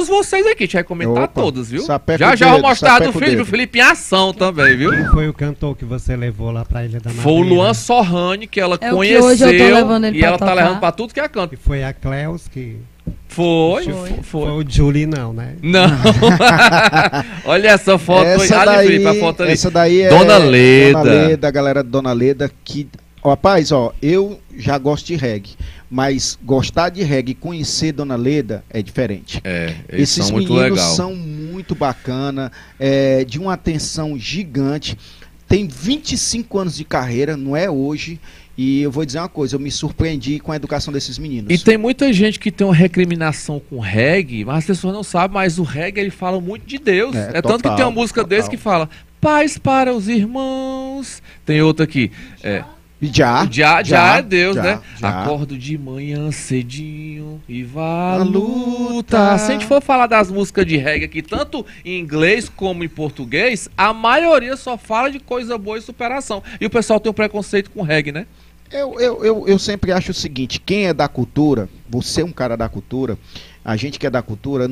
vocês aqui, a gente vai comentar todas, viu? Já vou mostrar do Felipe em ação também, viu? Quem foi o cantor que você levou lá pra Ilha da Madeira? Foi o Luan Sorrani, que ela conheceu, que hoje eu tô levando ele e pra ela tá tocar. levando pra tudo que é canto. E foi a Cleus que... Foi. Foi o Julie não, né? Não. Olha essa foto aí. Felipe, a foto ali. Essa daí é Dona Leda. Dona Leda, a galera da Dona Leda, que... Ó, rapaz, ó, eu já gosto de reggae, mas gostar de reggae e conhecer Dona Leda é diferente. Esses são muito meninos legal. São muito bacana, de uma atenção gigante. Tem 25 anos de carreira, não é hoje. E eu vou dizer uma coisa, eu me surpreendi com a educação desses meninos. E tem muita gente que tem uma recriminação com reggae, mas as pessoas não sabem, mas o reggae ele fala muito de Deus. Tanto que tem uma música desse que fala paz para os irmãos. Tem outra aqui, Já é Deus, né? Acordo de manhã cedinho e vá à luta. Se a gente for falar das músicas de reggae aqui, tanto em inglês como em português, a maioria só fala de coisa boa e superação. E o pessoal tem um preconceito com reggae, né? Eu sempre acho o seguinte, quem é da cultura, você é um cara da cultura, a gente que é da cultura,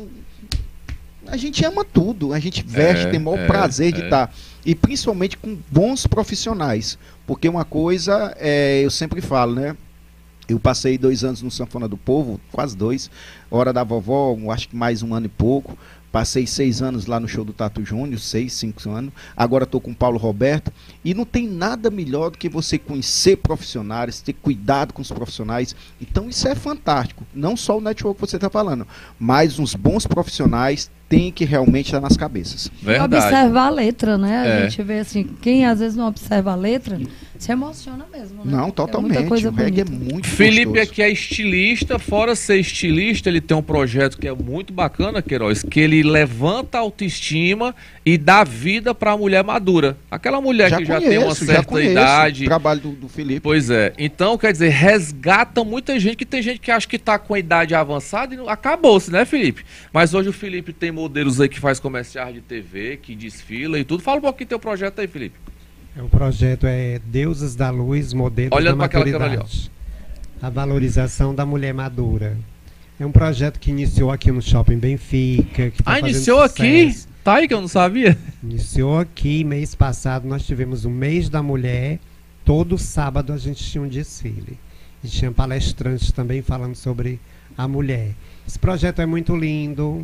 a gente ama tudo, a gente veste, tem o maior prazer de estar. E principalmente com bons profissionais. Porque uma coisa, eu sempre falo, né? Eu passei 2 anos no Sanfona do Povo, quase 2. Hora da Vovó, acho que mais 1 ano e pouco. Passei 6 anos lá no show do Tato Júnior, 6, 5 anos. Agora estou com o Paulo Roberto. E não tem nada melhor do que você conhecer profissionais, ter cuidado com os profissionais. Então isso é fantástico. Não só o network que você está falando, mas uns bons profissionais tem que realmente estar nas cabeças. Verdade. Observar a letra, né? A gente vê assim, quem às vezes não observa a letra, se emociona mesmo, né? Não, totalmente. O reggae é muito Felipe gostoso. aqui é estilista, fora ser estilista, ele tem um projeto que é muito bacana, Queiroz, que ele levanta a autoestima e dá vida para a mulher madura. Aquela mulher que já tem uma certa idade. O trabalho do Felipe. Pois é. Então, quer dizer, resgata muita gente, que tem gente que acha que está com a idade avançada e acabou-se, né, Felipe? Mas hoje o Felipe tem modelos aí que faz comerciais de TV, que desfila e tudo. Fala um pouquinho do teu projeto aí, Felipe. O projeto é Deuses da Luz, Modelos Olhando da Maturidade. Olhando para aquela câmera ali, ó. A valorização da mulher madura. É um projeto que iniciou aqui no Shopping Benfica. Que tá iniciou aqui? Tá aí que eu não sabia. Iniciou aqui, mês passado nós tivemos o mês da mulher. Todo sábado a gente tinha um desfile. E tinha palestrantes também falando sobre a mulher. Esse projeto é muito lindo.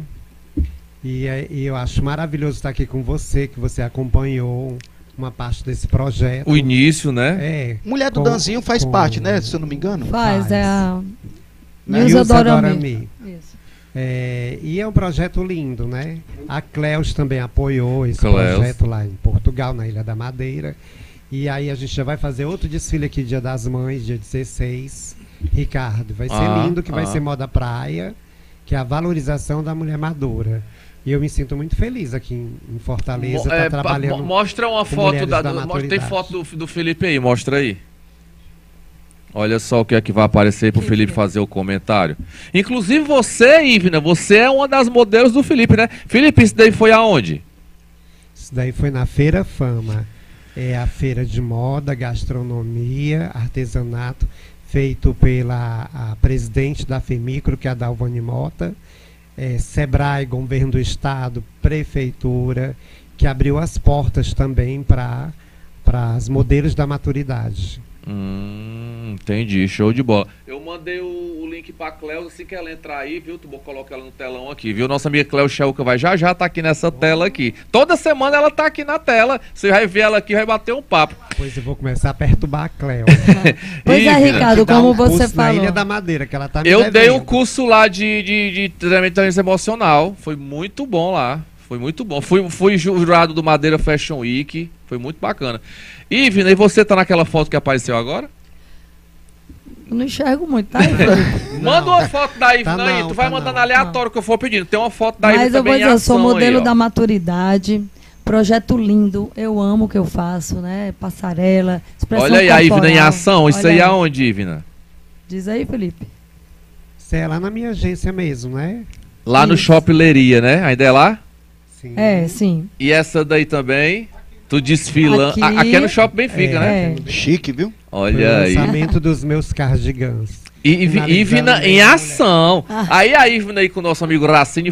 E eu acho maravilhoso estar aqui com você, que você acompanhou uma parte desse projeto. O início, né? Mulher do Danzinho faz parte, né? Se eu não me engano. Faz. É a Nilza Dorami. Isso. E é um projeto lindo, né? A Cleus também apoiou esse projeto lá em Portugal, na Ilha da Madeira. E aí a gente já vai fazer outro desfile aqui, Dia das Mães, dia 16. Ricardo, vai ser lindo, que vai ser moda praia, que é a valorização da mulher madura. E eu me sinto muito feliz aqui em Fortaleza, tá trabalhando. Mostra uma foto tem foto do Felipe aí, mostra aí. Olha só o que é que vai aparecer pro Felipe fazer o comentário. Inclusive você, Ivna, você é uma das modelos do Felipe, né? Felipe, isso daí foi aonde? Isso daí foi na Feira Fama. É a feira de moda, gastronomia, artesanato, feito pela a presidente da FEMICRO, que é a Dalvani Mota. Sebrae, Governo do Estado, Prefeitura, que abriu as portas também para as modelos da maturidade. Entendi, show de bola. Eu mandei o link pra Cleo, assim que ela entrar aí, viu? Tu vou colocar ela no telão aqui, viu? Nossa amiga Cleo Chelca vai já tá aqui nessa tela aqui. Toda semana ela tá aqui na tela. Você vai ver ela aqui e vai bater um papo. Pois eu vou começar a perturbar a Cleo. Pois é, Ricardo, como você falou. Na Ilha da Madeira, que ela tá me Eu devendo. dei um curso lá de treinamento emocional. Foi muito bom lá. Foi muito bom. Fui jurado do Madeira Fashion Week. Foi muito bacana. Ivna, e você tá naquela foto que apareceu agora? Eu não enxergo muito, tá, Ivna? Manda uma foto da Ivna aí. Tu vai mandando aleatório que eu for pedindo. Tem uma foto da Ivna também. Mas eu vou dizer, eu sou modelo aí, da maturidade. Projeto lindo. Eu amo o que eu faço, né? Passarela, expressão Olha aí a corporal. Ivna em ação. Isso Olha aí é aonde, Ivna? Diz aí, Felipe. Isso é lá na minha agência mesmo, né? Lá no Shopping Leria, né? Ainda é lá? Sim. Sim. E essa daí também? Tu desfilando. Aqui é no Shopping Benfica, né? Chique, viu? Olha aí. O lançamento dos meus cardigans. Ivna em ação. Aí a Ivna aí com o nosso amigo Racine